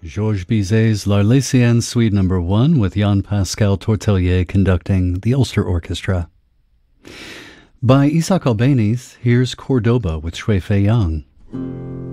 Georges Bizet's L'Arlésienne Suite No. 1 with Jan-Pascal Tortelier conducting the Ulster Orchestra. By Isaac Albéniz, here's Cordoba with Shui Fei Yang.